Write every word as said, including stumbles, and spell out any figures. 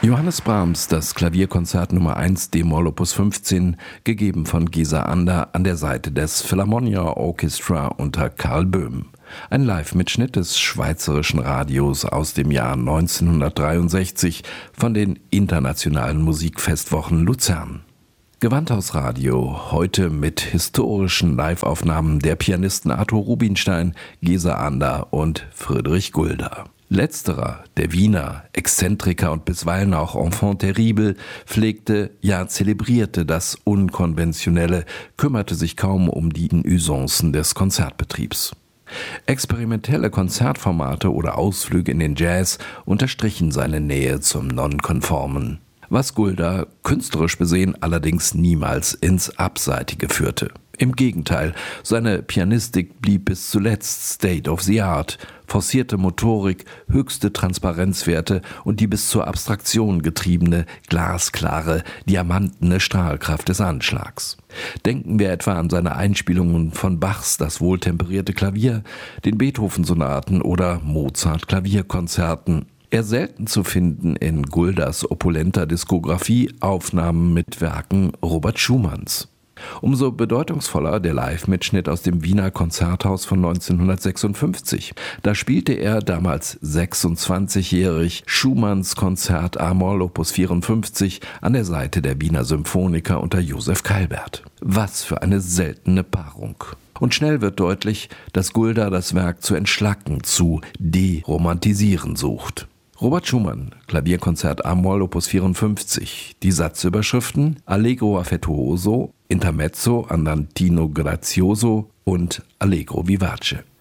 Johannes Brahms, das Klavierkonzert Nummer eins d-Moll Opus fünfzehn, gegeben von Gesa Ander an der Seite des Philharmonia Orchestra unter Karl Böhm. Ein Live-Mitschnitt des Schweizerischen Radios aus dem Jahr neunzehnhundertdreiundsechzig von den Internationalen Musikfestwochen Luzern. Gewandhausradio, heute mit historischen Live-Aufnahmen der Pianisten Arthur Rubinstein, Gesa Ander und Friedrich Gulda. Letzterer, der Wiener, Exzentriker und bisweilen auch Enfant terrible, pflegte, ja zelebrierte das Unkonventionelle, kümmerte sich kaum um die Usancen des Konzertbetriebs. Experimentelle Konzertformate oder Ausflüge in den Jazz unterstrichen seine Nähe zum Nonkonformen, was Gulda künstlerisch besehen allerdings niemals ins Abseitige führte. Im Gegenteil, seine Pianistik blieb bis zuletzt State of the Art, forcierte Motorik, höchste Transparenzwerte und die bis zur Abstraktion getriebene, glasklare, diamantene Strahlkraft des Anschlags. Denken wir etwa an seine Einspielungen von Bachs Das wohltemperierte Klavier, den Beethoven-Sonaten oder Mozart-Klavierkonzerten. Eher selten zu finden in Guldas opulenter Diskografie Aufnahmen mit Werken Robert Schumanns. Umso bedeutungsvoller der Live-Mitschnitt aus dem Wiener Konzerthaus von neunzehnhundertsechsundfünfzig. Da spielte er, damals sechsundzwanzigjährig, Schumanns Konzert a-Moll Opus vierundfünfzig an der Seite der Wiener Symphoniker unter Josef Calbert. Was für eine seltene Paarung! Und schnell wird deutlich, dass Gulda das Werk zu entschlacken, zu deromantisieren sucht. Robert Schumann, Klavierkonzert a-Moll Opus vierundfünfzig. Die Satzüberschriften: Allegro affettuoso, Intermezzo andantino grazioso und Allegro vivace.